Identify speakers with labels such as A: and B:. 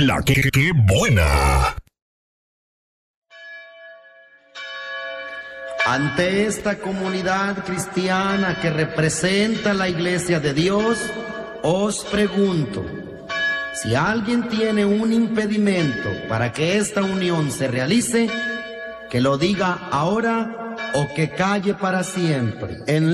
A: La que buena.
B: Ante esta comunidad cristiana que representa la Iglesia de Dios, os pregunto, si alguien tiene un impedimento para que esta unión se realice, que lo diga ahora o que calle para siempre. En